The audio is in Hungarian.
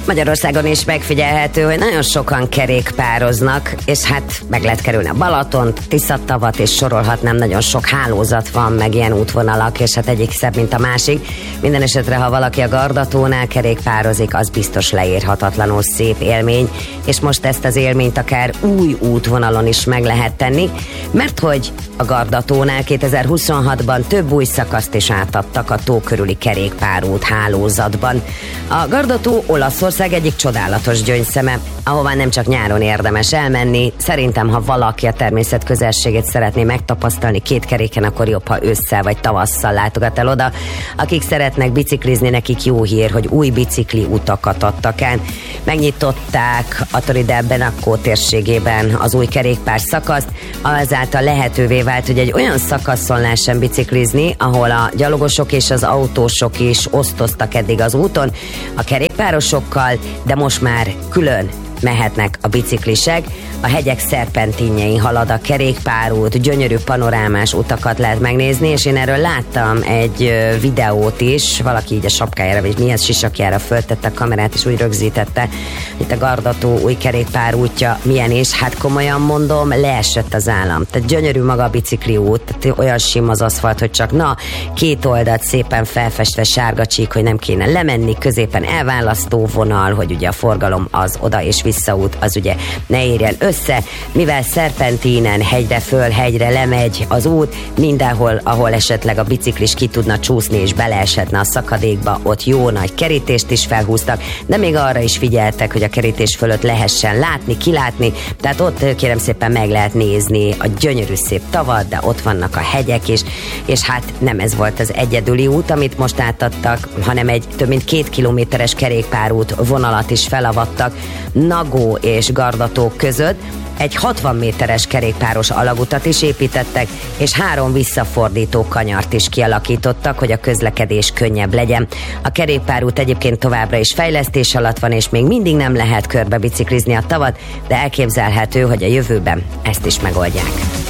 Magyarországon is megfigyelhető, hogy nagyon sokan kerékpároznak, és hát meg lehet kerülni a Balatont, Tiszatavat, és sorolhatnám, nagyon sok hálózat van, meg ilyen útvonalak, és hát egyik szebb, mint a másik. Minden esetre, ha valaki a Gardatónál kerékpározik, az biztos leírhatatlanul szép élmény, és most ezt az élményt akár új útvonalon is meg lehet tenni, mert hogy a Gardatónál 2026-ban több új szakaszt is átadtak a tó körüli kerékpárút hálózatban. A Gardató Olaszország egyik csodálatos gyöngyszeme, ahová nem csak nyáron érdemes elmenni. Szerintem, ha valaki a természet közelségét szeretné megtapasztalni két keréken, akkor jobb, ha ősszel vagy tavasszal látogat el oda. Akik szeretnek biciklizni, nekik jó hír, hogy új bicikli utakat adtak el. Megnyitották a Torre-del-Benaco térségében az új kerékpár szakaszt, ezáltal lehetővé vált, hogy egy olyan szakaszon lehessen biciklizni, ahol a gyalogosok és az autósok is osztoztak eddig az úton a kerékpárosokkal, de most már külön mehetnek a biciklisek. A hegyek szerpentinjein halad a kerékpárút, gyönyörű panorámás utakat lehet megnézni, és én erről láttam egy videót is, valaki így a sapkájára, vagy milyen sisakjára föltette a kamerát, és úgy rögzítette, itt a Gardató új kerékpárútja milyen is, hát komolyan mondom, leesett az állam. Tehát gyönyörű maga a bicikli út, tehát olyan sim az aszfalt, hogy csak két oldalt szépen felfestve sárga csík, hogy nem kéne lemenni, középen elválasztó vonal, hogy ugye a forgalom az oda és visszaút, az ugye ne érjen össze, mivel szerpentinen hegyre föl, hegyre lemegy az út, mindenhol, ahol esetleg a biciklis ki tudna csúszni és beleeshetne a szakadékba, ott jó nagy kerítést is felhúztak, de még arra is figyeltek, hogy a kerítés fölött lehessen látni, kilátni, tehát ott kérem szépen meg lehet nézni a gyönyörű szép tavat, de ott vannak a hegyek is, és hát nem ez volt az egyedüli út, amit most átadtak, hanem egy több mint 2 kilométeres kerékpárút vonalat is felavattak Nagó és Gardató között. Egy 60 méteres kerékpáros alagutat is építettek, és 3 visszafordító kanyart is kialakítottak, hogy a közlekedés könnyebb legyen. A kerékpárút egyébként továbbra is fejlesztés alatt van, és még mindig nem lehet körbe biciklizni a tavat, de elképzelhető, hogy a jövőben ezt is megoldják.